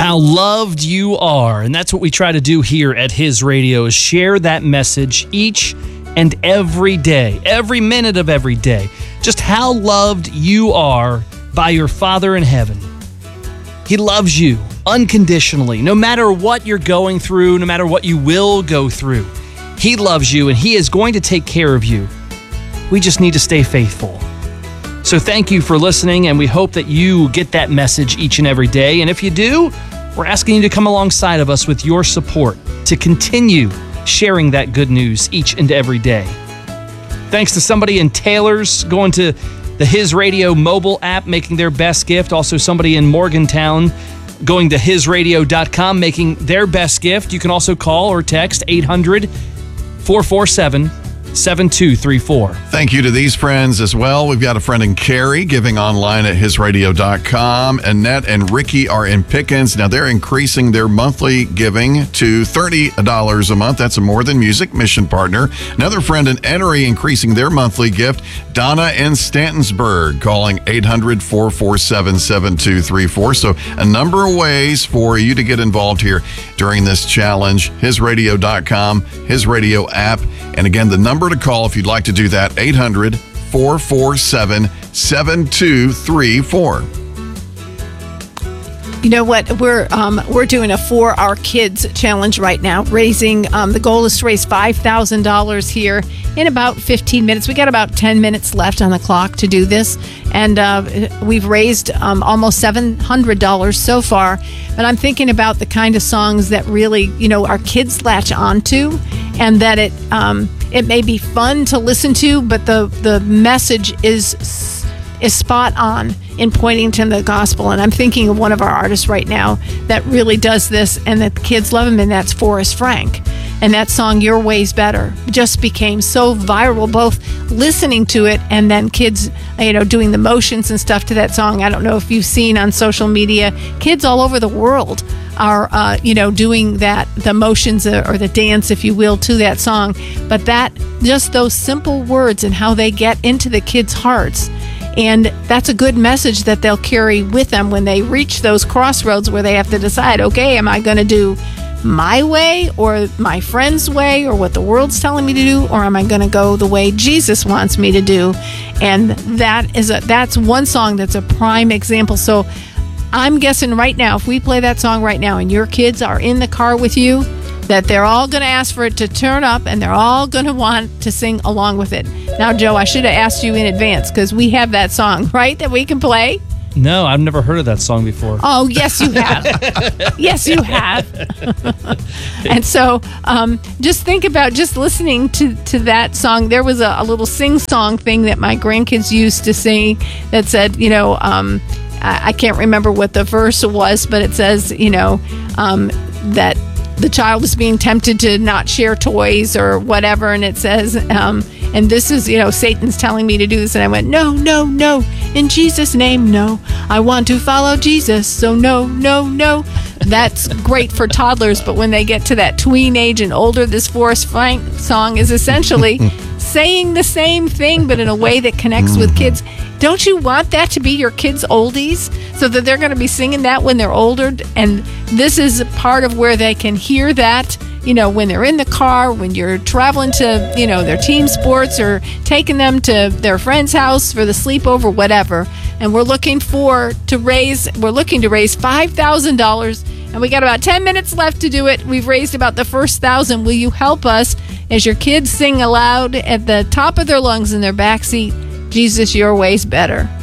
how loved you are. And that's what we try to do here at His Radio, is share that message each and every day, every minute of every day. Just how loved you are by your Father in heaven. He loves you unconditionally, no matter what you're going through, no matter what you will go through. He loves you and He is going to take care of you. We just need to stay faithful. So thank you for listening, and we hope that you get that message each and every day. And if you do, we're asking you to come alongside of us with your support to continue sharing that good news each and every day. Thanks to somebody in Taylor's going to the His Radio mobile app, making their best gift. Also somebody in Morgantown going to hisradio.com, making their best gift. You can also call or text 800-447-7234. Thank you to these friends as well. We've got a friend in Cary giving online at hisradio.com. Annette and Ricky are in Pickens. Now they're increasing their monthly giving to $30 a month. That's a More Than Music mission partner. Another friend in Enery increasing their monthly gift. Donna in Stantonsburg calling 800-447-7234. So a number of ways for you to get involved here during this challenge. Hisradio.com, His Radio app. And again, the number to call if you'd like to do that, 800-447-7234. You know what? We're doing a For Our Kids challenge right now, raising, the goal is to raise $5,000 here in about 15 minutes. We got about 10 minutes left on the clock to do this, and we've raised almost $700 so far. But I'm thinking about the kind of songs that really, our kids latch onto, and that it may be fun to listen to, but the message is spot on in pointing to the gospel. And I'm thinking of one of our artists right now that really does this, and that the kids love him, and that's Forrest Frank. And that song, Your Way's Better, just became so viral, both listening to it and then kids, doing the motions and stuff to that song. I don't know if you've seen on social media, kids all over the world are, doing the motions or the dance, if you will, to that song. But just those simple words and how they get into the kids' hearts. And that's a good message that they'll carry with them when they reach those crossroads where they have to decide, okay, am I going to do my way or my friend's way or what the world's telling me to do, or am I going to go the way Jesus wants me to do? And that's one song that's a prime example. So I'm guessing right now, if we play that song right now and your kids are in the car with you, that they're all going to ask for it to turn up, and they're all going to want to sing along with it. Now, Joe, I should have asked you in advance, because we have that song, right, that we can play? No, I've never heard of that song before. Oh, yes, you have. Yes, you have. And so just think about just listening to that song. There was a little sing-song thing that my grandkids used to sing that said, I can't remember what the verse was, but it says, that the child is being tempted to not share toys or whatever, and it says, and this is, Satan's telling me to do this, and I went, no, no, no, in Jesus' name, no, I want to follow Jesus, so no, no, no. That's great for toddlers, but when they get to that tween age and older, this Forrest Frank song is essentially saying the same thing, but in a way that connects with kids. Don't you want that to be your kids' oldies, so that they're going to be singing that when they're older? And this is part of where they can hear that, when they're in the car, when you're traveling to, their team sports, or taking them to their friend's house for the sleepover, whatever. And we're looking to raise $5,000, and we got about 10 minutes left to do it. We've raised about the first 1,000. Will you help us as your kids sing aloud at the top of their lungs in their backseat, Jesus, Your Way's Better?